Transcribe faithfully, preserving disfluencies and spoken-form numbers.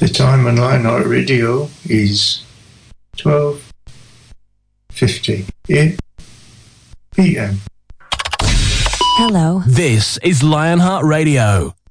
The time on Lionheart Radio is twelve fifty p m. Hello. This is Lionheart Radio.